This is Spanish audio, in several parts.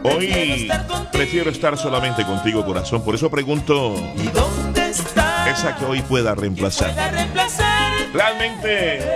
Hoy prefiero estar solamente contigo, corazón. Por eso pregunto, esa que hoy pueda reemplazar. Realmente,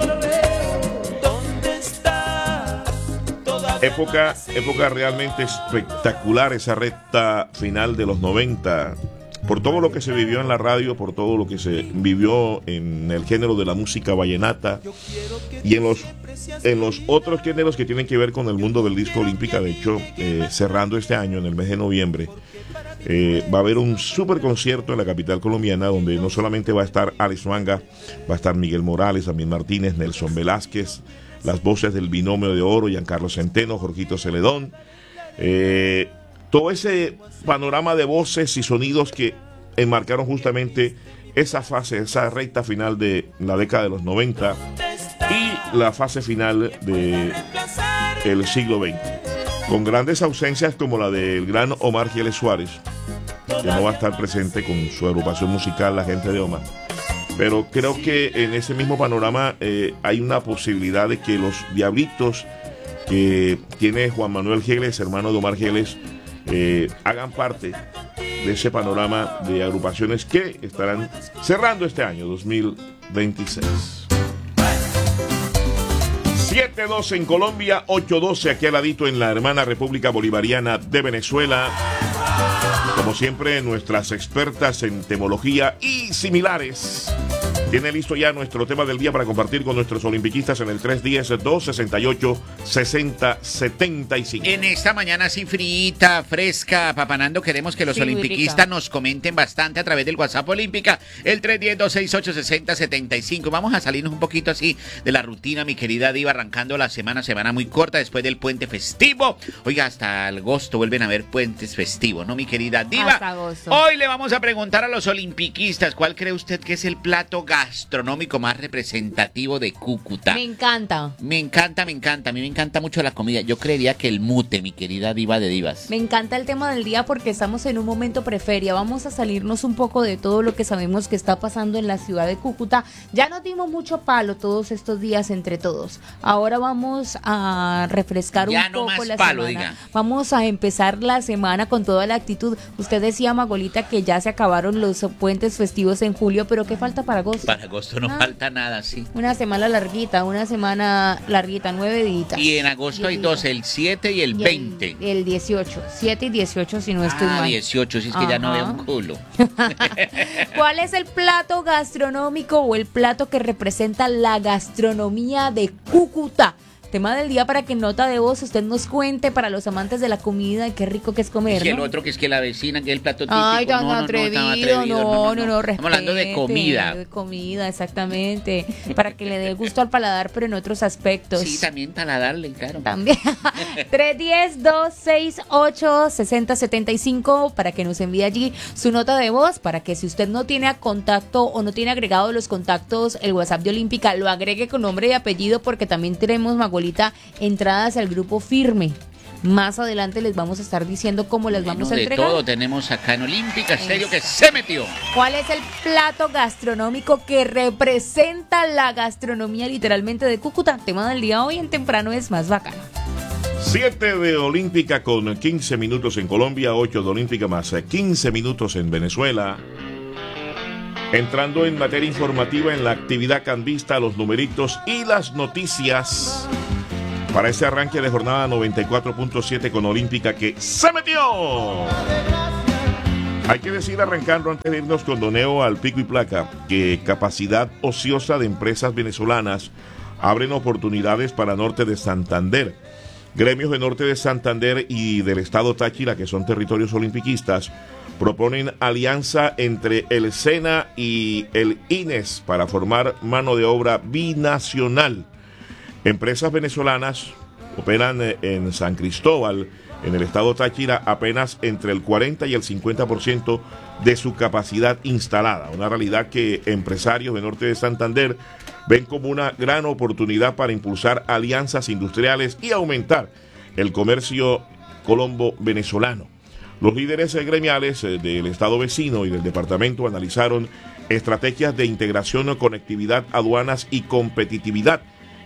época realmente espectacular, esa recta final de los 90. Por todo lo que se vivió en la radio, por todo lo que se vivió en el género de la música vallenata y en los otros géneros que tienen que ver con el mundo del disco olímpica. De hecho, cerrando este año, en el mes de noviembre, va a haber un super concierto en la capital colombiana, donde no solamente va a estar Alex Manga, va a estar Miguel Morales, Amín Martínez, Nelson Velázquez, las voces del Binomio de Oro, Giancarlo Centeno, Jorgito Celedón, todo ese panorama de voces y sonidos que enmarcaron justamente esa fase, esa recta final de la década de los 90 y la fase final del siglo XX, con grandes ausencias como la del gran Omar Geles Suárez, que no va a estar presente con su agrupación musical La Gente de Omar. Pero creo que en ese mismo panorama hay una posibilidad de que los Diablitos que tiene Juan Manuel Geles, hermano de Omar Geles, hagan parte de ese panorama de agrupaciones que estarán cerrando este año 2026. 7:12 en Colombia, 8:12 aquí al ladito en la hermana República Bolivariana de Venezuela. Como siempre, nuestras expertas en temología y similares tiene listo ya nuestro tema del día para compartir con nuestros olimpiquistas en el 310-268-6075. En esta mañana así frita, fresca, papanando, queremos que los olimpiquistas nos comenten bastante a través del WhatsApp Olímpica, el 310-268-6075. Vamos a salirnos un poquito así de la rutina, mi querida Diva, arrancando la semana muy corta después del puente festivo. Oiga, hasta agosto vuelven a haber puentes festivos, ¿no, mi querida Diva? Hasta agosto. Hoy le vamos a preguntar a los olimpiquistas, ¿cuál cree usted que es el plato gastronómico más representativo de Cúcuta? Me encanta. Me encanta. A mí me encanta mucho la comida. Yo creería que el mute, mi querida diva de divas. Me encanta el tema del día porque estamos en un momento preferia. Vamos a salirnos un poco de todo lo que sabemos que está pasando en la ciudad de Cúcuta. Ya nos dimos mucho palo todos estos días entre todos. Ahora vamos a refrescar ya un no poco más la palo, semana. diga. Vamos a empezar la semana con toda la actitud. Usted decía, Magolita, que ya se acabaron los puentes festivos en julio, pero ¿qué falta para agosto? Para agosto no falta nada, sí. Una semana larguita, 9 días. Y en agosto hay dos, el 7 y el 20. El 18, 7 y 18 si no estoy mal. 18, si es que ya no veo un culo. ¿Cuál es el plato gastronómico o el plato que representa la gastronomía de Cúcuta? Tema del día para que en nota de voz usted nos cuente, para los amantes de la comida, qué rico que es comer, Y ¿no? el otro que es que la vecina, que es el plato típico. Ay, tan no, atrevido, no, Estamos hablando de comida. De comida, exactamente. Para que le dé gusto al paladar, pero en otros aspectos. Sí, también paladarle, claro. También. 310-268-6075 para que nos envíe allí su nota de voz, para que si usted no tiene contacto o no tiene agregado los contactos, el WhatsApp de Olímpica, lo agregue con nombre y apellido, porque también tenemos, Magolita, entradas al grupo firme. Más adelante les vamos a estar diciendo cómo las vamos a entregar. De todo tenemos acá en Olímpica Estéreo que se metió. ¿Cuál es el plato gastronómico que representa la gastronomía literalmente de Cúcuta? Tema del día hoy en Temprano es Más Bacano. 7 de Olímpica con 15 minutos en Colombia, 8 de Olímpica más 15 minutos en Venezuela. Entrando en materia informativa en la actividad cambista, los numeritos y las noticias para este arranque de jornada 94.7 con Olímpica que se metió. Hay que decir, arrancando antes de irnos con doneo al pico y placa, que capacidad ociosa de empresas venezolanas abren oportunidades para Norte de Santander. Gremios de Norte de Santander y del estado Táchira, que son territorios olimpiquistas, proponen alianza entre el SENA y el INES para formar mano de obra binacional. Empresas venezolanas operan en San Cristóbal, en el estado Táchira, apenas entre el 40 y el 50% de su capacidad instalada. Una realidad que empresarios de Norte de Santander ven como una gran oportunidad para impulsar alianzas industriales y aumentar el comercio colombo-venezolano. Los líderes gremiales del estado vecino y del departamento analizaron estrategias de integración, conectividad, aduanas y competitividad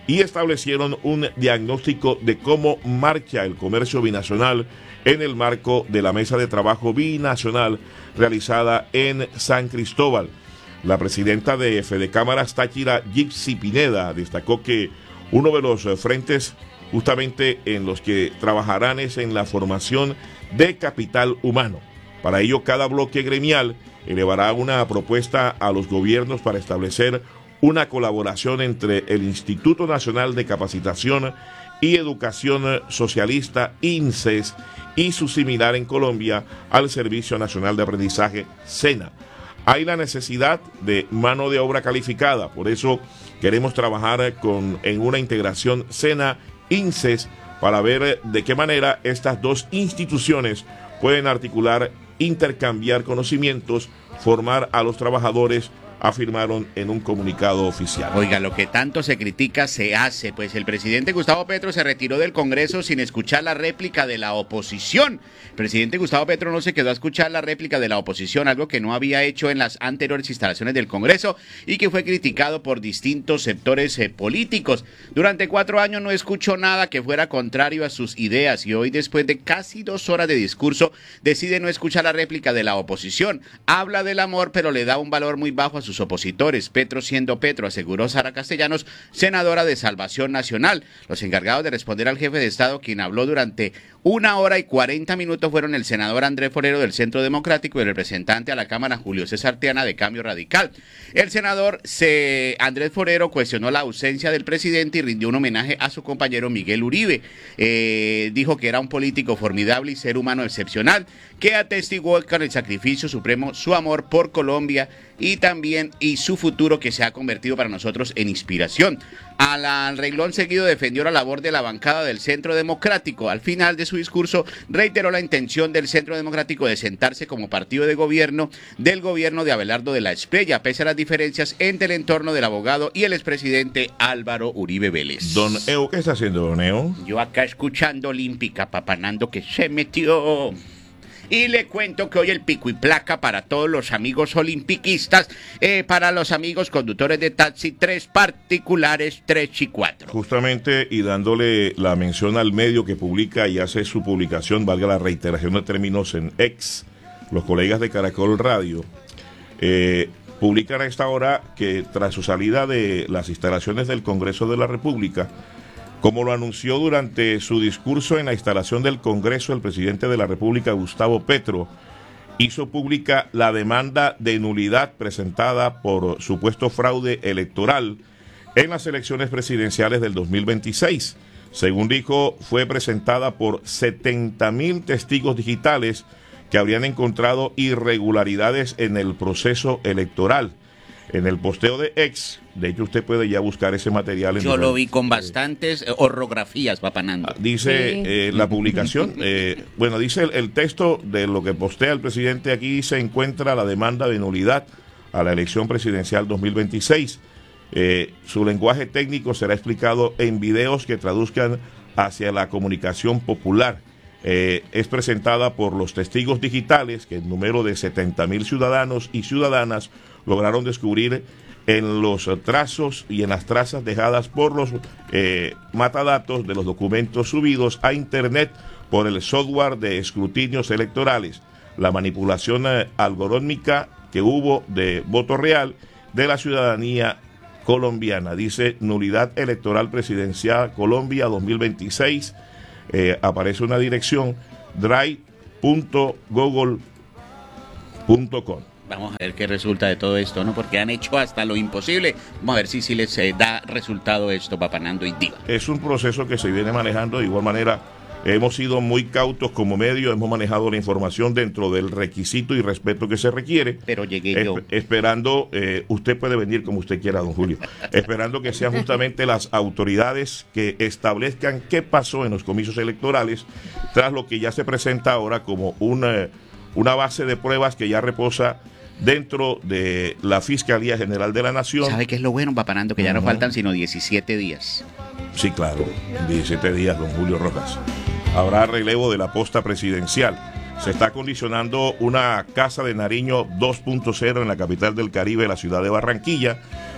y establecieron un diagnóstico de cómo marcha el comercio binacional en el marco de la mesa de trabajo binacional realizada en San Cristóbal. La presidenta de Fedecámaras, Táchira Gypsy Pineda, destacó que uno de los frentes justamente en los que trabajarán es en la formación de capital humano. Para ello, cada bloque gremial elevará una propuesta a los gobiernos para establecer una colaboración entre el Instituto Nacional de Capacitación y Educación Socialista, INSES, y su similar en Colombia al Servicio Nacional de Aprendizaje, SENA. Hay la necesidad de mano de obra calificada, por eso queremos trabajar en una integración SENA-INSES para ver de qué manera estas dos instituciones pueden articular, intercambiar conocimientos, formar a los trabajadores, afirmaron en un comunicado oficial. Oiga, lo que tanto se critica se hace, pues el presidente Gustavo Petro se retiró del Congreso sin escuchar la réplica de la oposición. El presidente Gustavo Petro no se quedó a escuchar la réplica de la oposición, algo que no había hecho en las anteriores instalaciones del Congreso y que fue criticado por distintos sectores políticos. Durante 4 años no escuchó nada que fuera contrario a sus ideas y hoy, después de casi 2 horas de discurso, decide no escuchar la réplica de la oposición. Habla del amor, pero le da un valor muy bajo a sus opositores. Petro siendo Petro, aseguró Sara Castellanos, senadora de Salvación Nacional. Los encargados de responder al jefe de Estado, quien habló durante 1 hora y 40 minutos, fueron el senador Andrés Forero del Centro Democrático y el representante a la Cámara Julio César Teana de Cambio Radical. El senador Andrés Forero cuestionó la ausencia del presidente y rindió un homenaje a su compañero Miguel Uribe. Dijo que era un político formidable y ser humano excepcional, que atestiguó con el sacrificio supremo su amor por Colombia y su futuro, que se ha convertido para nosotros en inspiración. Al renglón seguido defendió la labor de la bancada del Centro Democrático. Al final de su discurso reiteró la intención del Centro Democrático de sentarse como partido de gobierno del gobierno de Abelardo de la Espriella, pese a las diferencias entre el entorno del abogado y el expresidente Álvaro Uribe Vélez. Don Eo, ¿qué está haciendo, don Eo? Yo acá escuchando Olímpica, papanando que se metió. Y le cuento que hoy el pico y placa para todos los amigos olimpiquistas, para los amigos conductores de taxi, 3 particulares, 3 y 4. Justamente, y dándole la mención al medio que publica y hace su publicación, valga la reiteración de términos, en X, los colegas de Caracol Radio, publican a esta hora que tras su salida de las instalaciones del Congreso de la República, como lo anunció durante su discurso en la instalación del Congreso, el presidente de la República, Gustavo Petro, hizo pública la demanda de nulidad presentada por supuesto fraude electoral en las elecciones presidenciales del 2026. Según dijo, fue presentada por 70,000 testigos digitales que habrían encontrado irregularidades en el proceso electoral. En el posteo de X, de hecho usted puede ya buscar ese material. Yo lo vi con bastantes orografías, papanando. Dice la publicación, dice el texto de lo que postea el presidente. Aquí se encuentra la demanda de nulidad a la elección presidencial 2026. Su lenguaje técnico será explicado en videos que traduzcan hacia la comunicación popular. Es presentada por los testigos digitales, que el número de 70,000 ciudadanos y ciudadanas lograron descubrir en los trazos y en las trazas dejadas por los metadatos de los documentos subidos a Internet por el software de escrutinios electorales, la manipulación algorítmica que hubo de voto real de la ciudadanía colombiana. Dice nulidad electoral presidencial Colombia 2026. Aparece una dirección drive.google.com. Vamos a ver qué resulta de todo esto, ¿no? Porque han hecho hasta lo imposible. Vamos a ver si les da resultado esto, papanando y diva. Es un proceso que se viene manejando de igual manera. Hemos sido muy cautos como medio, hemos manejado la información dentro del requisito y respeto que se requiere. Pero llegué yo. Esperando, usted puede venir como usted quiera, don Julio. Esperando que sean justamente las autoridades que establezcan qué pasó en los comicios electorales, tras lo que ya se presenta ahora como una base de pruebas que ya reposa dentro de la Fiscalía General de la Nación. ¿Sabe qué es lo bueno, papanando? Que ya no faltan sino 17 días. Sí, claro, 17 días, don Julio Rojas. Habrá relevo de la posta presidencial. Se está condicionando una Casa de Nariño 2.0 en la capital del Caribe, la ciudad de Barranquilla,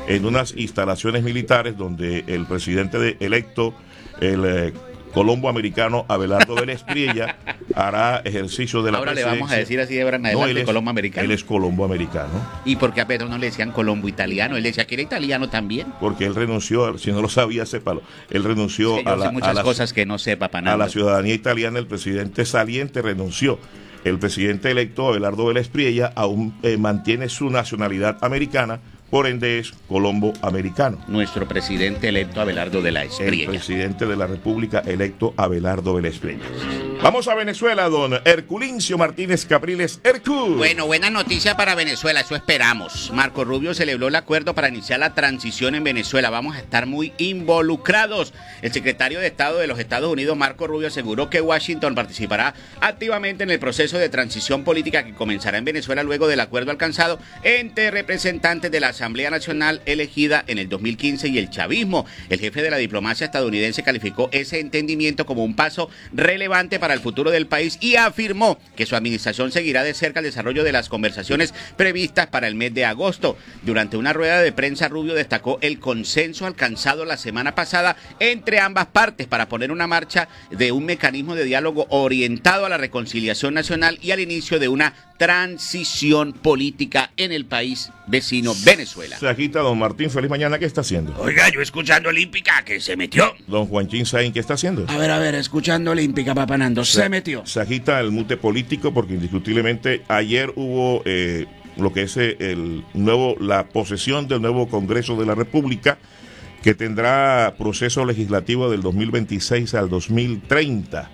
en unas instalaciones militares donde el presidente electo, el colombo americano Abelardo Vélez Priella, hará ejercicio de la presidencia. Ahora le vamos a decir así de ahora en adelante, colombo americano. Él es colombo americano. ¿Y por qué a Petro no le decían colombo italiano? Él decía que era italiano también. Porque él renunció, si no lo sabía, sépalo, él renunció a las cosas que no sepa, a la ciudadanía italiana. El presidente saliente renunció. El presidente electo Abelardo Vélez Priella aún mantiene su nacionalidad americana, por ende es colombo americano. Nuestro presidente electo Abelardo de la Espriella. El presidente de la República electo Abelardo Vélez Priella. Vamos a Venezuela, don Herculincio Martínez Capriles. Hercul. Bueno, buena noticia para Venezuela, eso esperamos. Marco Rubio celebró el acuerdo para iniciar la transición en Venezuela. Vamos a estar muy involucrados. El secretario de Estado de los Estados Unidos, Marco Rubio, aseguró que Washington participará activamente en el proceso de transición política que comenzará en Venezuela luego del acuerdo alcanzado entre representantes de la Asamblea Nacional elegida en el 2015 y el chavismo. El jefe de la diplomacia estadounidense calificó ese entendimiento como un paso relevante para el futuro del país y afirmó que su administración seguirá de cerca el desarrollo de las conversaciones previstas para el mes de agosto. Durante una rueda de prensa, Rubio destacó el consenso alcanzado la semana pasada entre ambas partes para poner en marcha de un mecanismo de diálogo orientado a la reconciliación nacional y al inicio de una transición política en el país vecino Venezuela. Se agita don Martín, feliz mañana, ¿qué está haciendo? Oiga, yo escuchando Olímpica, que se metió. Don Juanchín Saín, ¿qué está haciendo? A ver, escuchando Olímpica, papanando, se metió. Se agita el mute político porque indiscutiblemente ayer hubo lo que es la posesión del nuevo Congreso de la República, que tendrá proceso legislativo del 2026 al 2030.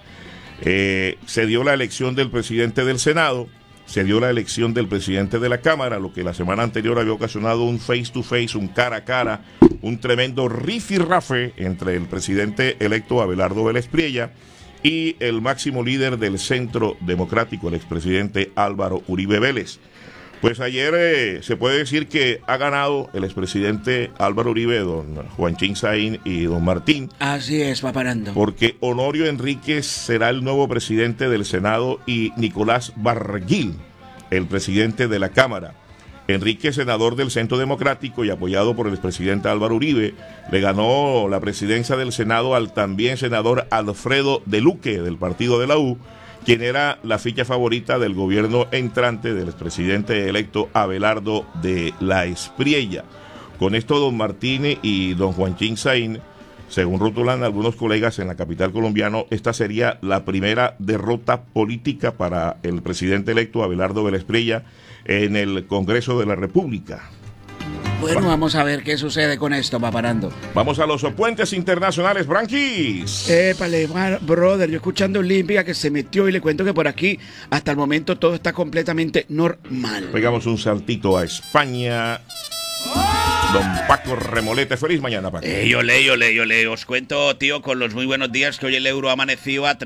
Se dio la elección del presidente del Senado, se dio la elección del presidente de la Cámara, lo que la semana anterior había ocasionado un face to face, un cara a cara, un tremendo rifirrafe entre el presidente electo Abelardo Vélez Priella y el máximo líder del Centro Democrático, el expresidente Álvaro Uribe Vélez. Pues ayer se puede decir que ha ganado el expresidente Álvaro Uribe, don Juanchín Saín y don Martín. Así es, paparando. Porque Honorio Enríquez será el nuevo presidente del Senado y Nicolás Barguil, el presidente de la Cámara. Enríquez, senador del Centro Democrático y apoyado por el expresidente Álvaro Uribe, le ganó la presidencia del Senado al también senador Alfredo de Luque, del partido de la U, quien era la ficha favorita del gobierno entrante del expresidente electo Abelardo de la Espriella. Con esto, don Martín y don Juanchín Saín, según rotulan algunos colegas en la capital colombiana, esta sería la primera derrota política para el presidente electo Abelardo de la Espriella en el Congreso de la República. Bueno, vamos a ver qué sucede con esto, paparando. Vamos a los puentes internacionales, Branquis. Épale, brother, yo escuchando Olímpica que se metió y le cuento que por aquí, hasta el momento, todo está completamente normal. Pegamos un saltito a España. Don Paco Remolete, feliz mañana, Paco. Yo leo. Os cuento, tío, con los muy buenos días que hoy el euro ha amanecido a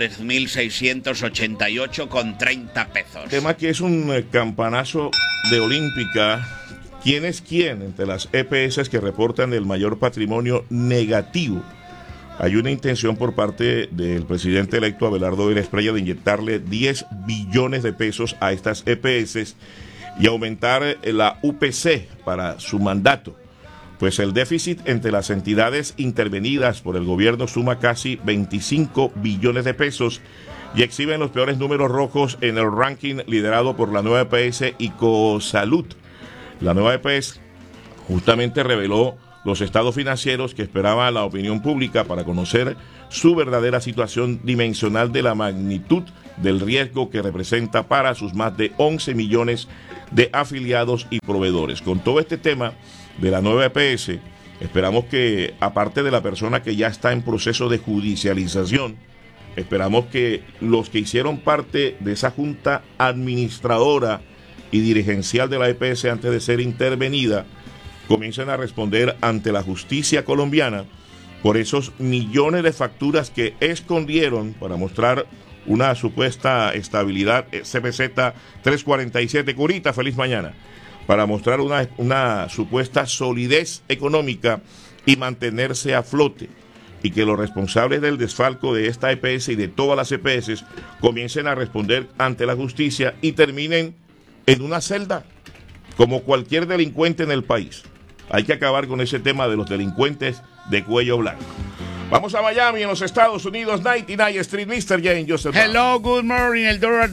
3.688,30 pesos. Tema que es un campanazo de Olímpica. ¿Quién es quién entre las EPS que reportan el mayor patrimonio negativo? Hay una intención por parte del presidente electo Abelardo Vélez Priella de inyectarle 10 billones de pesos a estas EPS y aumentar la UPC para su mandato. Pues el déficit entre las entidades intervenidas por el gobierno suma casi 25 billones de pesos y exhiben los peores números rojos en el ranking liderado por la nueva EPS Icosalud. La nueva EPS justamente reveló los estados financieros que esperaba la opinión pública para conocer su verdadera situación dimensional de la magnitud del riesgo que representa para sus más de 11 millones de afiliados y proveedores. Con todo este tema de la nueva EPS, esperamos que, aparte de la persona que ya está en proceso de judicialización, esperamos que los que hicieron parte de esa junta administradora y dirigencial de la EPS antes de ser intervenida comiencen a responder ante la justicia colombiana por esos millones de facturas que escondieron para mostrar una supuesta estabilidad. CPZ 347, Curita, feliz mañana, para mostrar una supuesta solidez económica y mantenerse a flote, y que los responsables del desfalco de esta EPS y de todas las EPS comiencen a responder ante la justicia y terminen en una celda como cualquier delincuente en el país. Hay que acabar con ese tema de los delincuentes de cuello blanco. Vamos a Miami, en los Estados Unidos, 99 Street, Mr. Jane Joseph. Hello, good morning. El dólar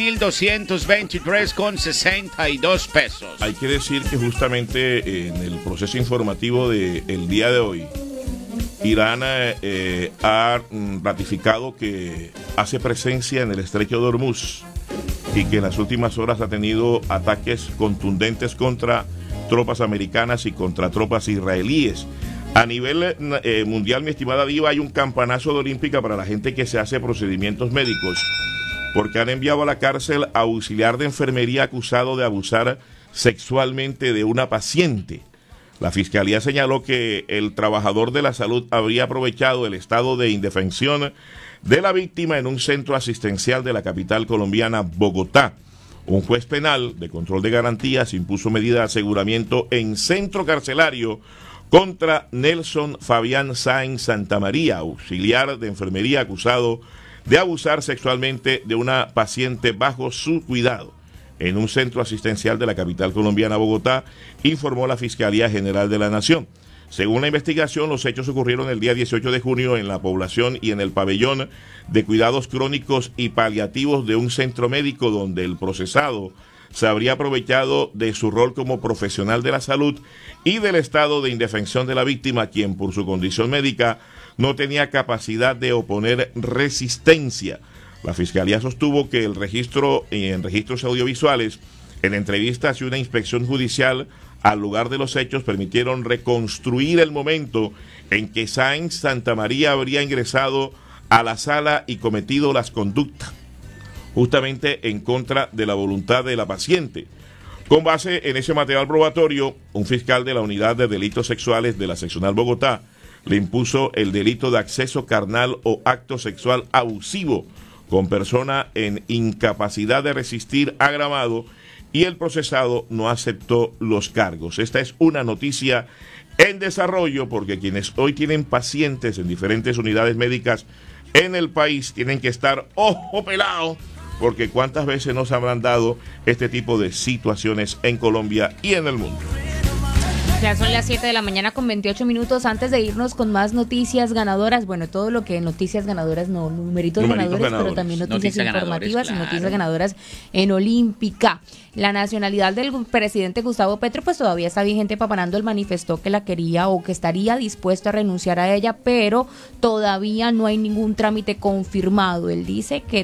3.223,62 pesos. Hay que decir que justamente en el proceso informativo del día de hoy, Irán ha ratificado que hace presencia en el estrecho de Hormuz y que en las últimas horas ha tenido ataques contundentes contra tropas americanas y contra tropas israelíes. A nivel mundial, mi estimada Diva, hay un campanazo de olímpica para la gente que se hace procedimientos médicos, porque han enviado a la cárcel a auxiliar de enfermería acusado de abusar sexualmente de una paciente. La fiscalía señaló que el trabajador de la salud habría aprovechado el estado de indefensión de la víctima en un centro asistencial de la capital colombiana, Bogotá. Un juez penal de control de garantías impuso medida de aseguramiento en centro carcelario contra Nelson Fabián Sáenz Santamaría, auxiliar de enfermería acusado de abusar sexualmente de una paciente bajo su cuidado en un centro asistencial de la capital colombiana, Bogotá, informó la Fiscalía General de la Nación. Según la investigación, los hechos ocurrieron el día 18 de junio en la población y en el pabellón de cuidados crónicos y paliativos de un centro médico donde el procesado se habría aprovechado de su rol como profesional de la salud y del estado de indefensión de la víctima, quien por su condición médica no tenía capacidad de oponer resistencia. La Fiscalía sostuvo que en registros audiovisuales, en entrevistas y una inspección judicial al lugar de los hechos permitieron reconstruir el momento en que Sáenz Santamaría habría ingresado a la sala y cometido las conductas justamente en contra de la voluntad de la paciente. Con base en ese material probatorio, un fiscal de la Unidad de Delitos Sexuales de la Seccional Bogotá le impuso el delito de acceso carnal o acto sexual abusivo con persona en incapacidad de resistir agravado, y el procesado no aceptó los cargos. Esta es una noticia en desarrollo porque quienes hoy tienen pacientes en diferentes unidades médicas en el país tienen que estar ojo pelado, porque cuántas veces nos habrán dado este tipo de situaciones en Colombia y en el mundo. Ya son las 7 de la mañana con 28 minutos. Antes de irnos con más noticias ganadoras, bueno, todo lo que noticias ganadoras, no, numeritos ganadores, pero también noticias informativas y noticias ganadoras en Olímpica. La nacionalidad del presidente Gustavo Petro pues todavía está vigente. Papanando él manifestó que la quería o que estaría dispuesto a renunciar a ella, pero todavía no hay ningún trámite confirmado. Él dice que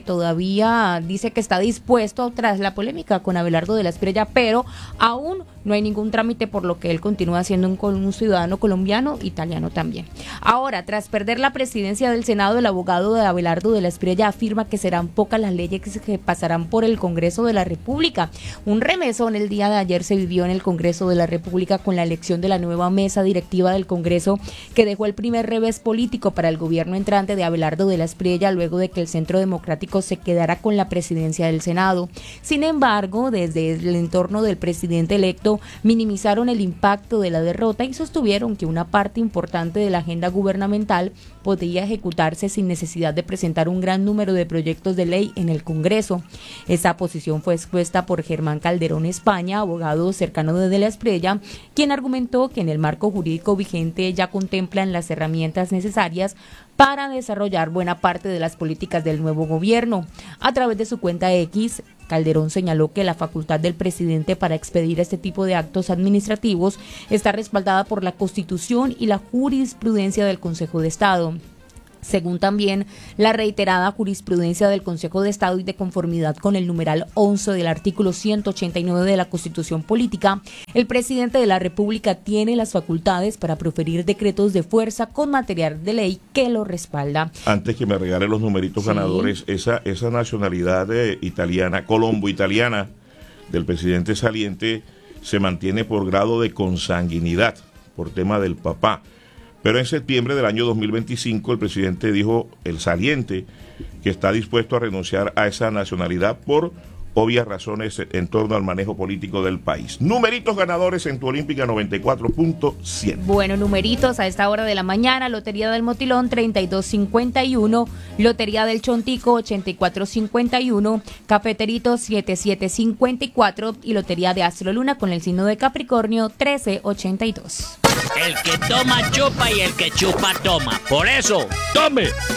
está dispuesto tras la polémica con Abelardo de la Espriella, pero aún no hay ningún trámite, por lo que él continúa siendo un ciudadano colombiano, italiano también. Ahora, tras perder la presidencia del Senado, el abogado de Abelardo de la Espriella afirma que serán pocas las leyes que pasarán por el Congreso de la República. Un remesón el día de ayer se vivió en el Congreso de la República con la elección de la nueva mesa directiva del Congreso, que dejó el primer revés político para el gobierno entrante de Abelardo de la Espriella, luego de que el Centro Democrático se quedara con la presidencia del Senado. Sin embargo, desde el entorno del presidente electo minimizaron el impacto de la derrota y sostuvieron que una parte importante de la agenda gubernamental podría ejecutarse sin necesidad de presentar un gran número de proyectos de ley en el Congreso. Esa posición fue expuesta por Germán Calderón España, abogado cercano de la Espriella, quien argumentó que en el marco jurídico vigente ya contemplan las herramientas necesarias para desarrollar buena parte de las políticas del nuevo gobierno. A través de su cuenta X, Calderón señaló que la facultad del presidente para expedir este tipo de actos administrativos está respaldada por la Constitución y la jurisprudencia del Consejo de Estado. Según también la reiterada jurisprudencia del Consejo de Estado y de conformidad con el numeral 11 del artículo 189 de la Constitución Política, el presidente de la República tiene las facultades para proferir decretos de fuerza con material de ley que lo respalda. Antes que me regale los numeritos ganadores, esa nacionalidad italiana, colombo-italiana, del presidente saliente se mantiene por grado de consanguinidad, por tema del papá. Pero en septiembre del año 2025 el presidente dijo, el saliente, que está dispuesto a renunciar a esa nacionalidad por obvias razones en torno al manejo político del país. Numeritos ganadores en tu Olímpica 94.100. Bueno, numeritos a esta hora de la mañana: Lotería del Motilón 3251, Lotería del Chontico 8451, Cafeterito 7754 y Lotería de Astro Luna con el signo de Capricornio 1382. El que toma chupa y el que chupa toma. Por eso, tome.